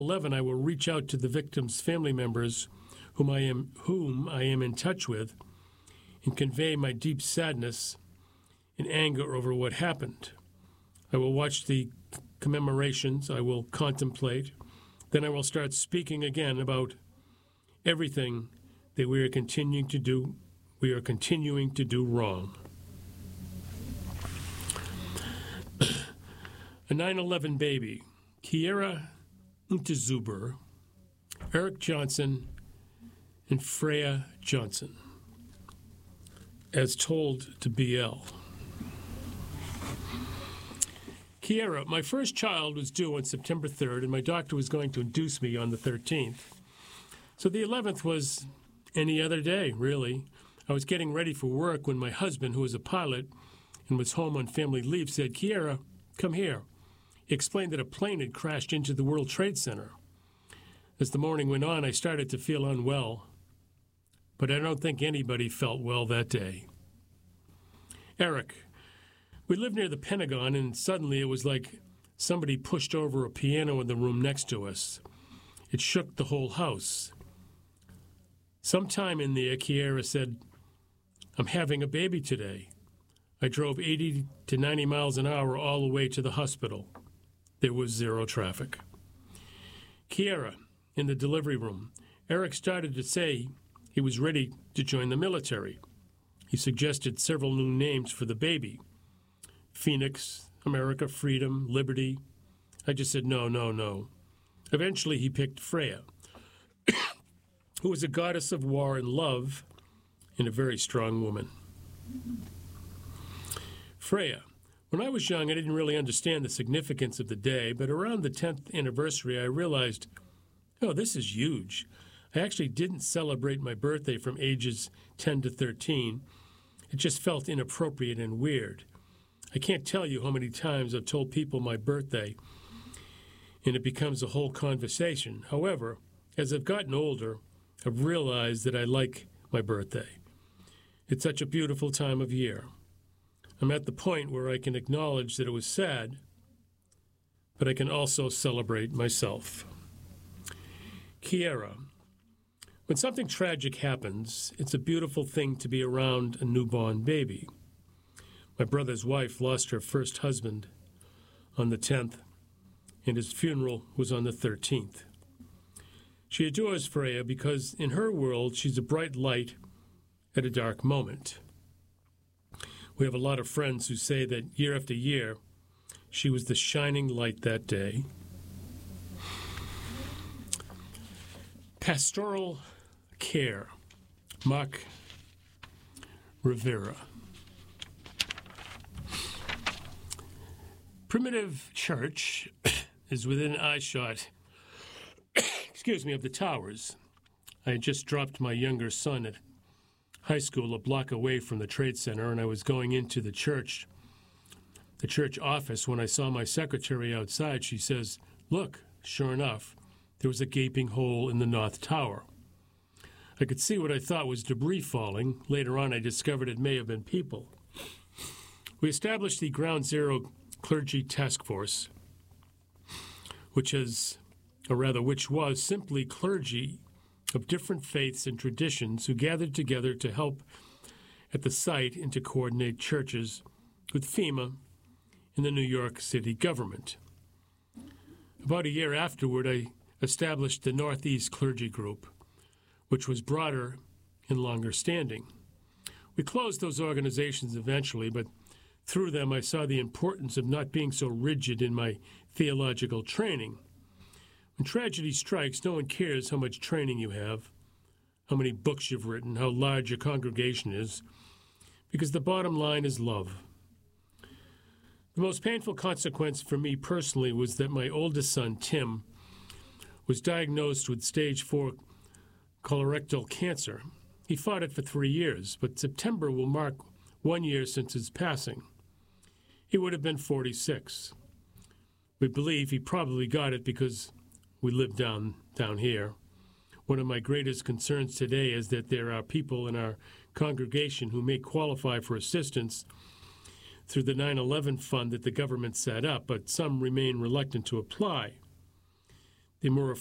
11, I will reach out to the victims' family members whom I am in touch with and convey my deep sadness and anger over what happened. I will watch the commemorations. I will contemplate. Then I will start speaking again about everything that we are continuing to do wrong. A 9/11 baby, Kiera Unterzuber, Eric Johnson, and Freya Johnson, as told to BL. Kiera, my first child was due on September 3rd, and my doctor was going to induce me on the 13th. So the 11th was any other day, really. I was getting ready for work when my husband, who was a pilot and was home on family leave, said, "Kiera, come here." He explained that a plane had crashed into the World Trade Center. As the morning went on, I started to feel unwell, but I don't think anybody felt well that day. Eric, we lived near the Pentagon, and suddenly it was like somebody pushed over a piano in the room next to us. It shook the whole house. Sometime in there, Kiera said, "I'm having a baby today." I drove 80 to 90 miles an hour all the way to the hospital. There was zero traffic. Kiera, in the delivery room, Eric started to say he was ready to join the military. He suggested several new names for the baby: Phoenix, America, Freedom, Liberty. I just said no, no, no. Eventually he picked Freya, who was a goddess of war and love and a very strong woman. Freya. When I was young, I didn't really understand the significance of the day, but around the 10th anniversary, I realized, oh, this is huge. I actually didn't celebrate my birthday from ages 10 to 13. It just felt inappropriate and weird. I can't tell you how many times I've told people my birthday, and it becomes a whole conversation. However, as I've gotten older, I've realized that I like my birthday. It's such a beautiful time of year. I'm at the point where I can acknowledge that it was sad, but I can also celebrate myself. Kiera. When something tragic happens, it's a beautiful thing to be around a newborn baby. My brother's wife lost her first husband on the 10th, and his funeral was on the 13th. She adores Freya because in her world, she's a bright light at a dark moment. We have a lot of friends who say that year after year, she was the shining light that day. Pastoral care, Mark Rivera. Primitive Church is within eyeshot, of the towers. I had just dropped my younger son at high school a block away from the Trade Center, and I was going into the church office when I saw my secretary outside. She says, "Look," sure enough, there was a gaping hole in the North Tower. I could see what I thought was debris falling. Later on, I discovered it may have been people. We established the Ground Zero Clergy Task Force, which was simply clergy of different faiths and traditions who gathered together to help at the site and to coordinate churches with FEMA and the New York City government. About a year afterward, I established the Northeast Clergy Group, which was broader and longer standing. We closed those organizations eventually, but through them I saw the importance of not being so rigid in my theological training. When tragedy strikes, no one cares how much training you have, how many books you've written, how large your congregation is, because the bottom line is love. The most painful consequence for me personally was that my oldest son, Tim, was diagnosed with stage 4 colorectal cancer. He fought it for 3 years, but September will mark 1 year since his passing. He would have been 46. We believe he probably got it because we live down here. One of my greatest concerns today is that there are people in our congregation who may qualify for assistance through the 9/11 fund that the government set up, but some remain reluctant to apply. The more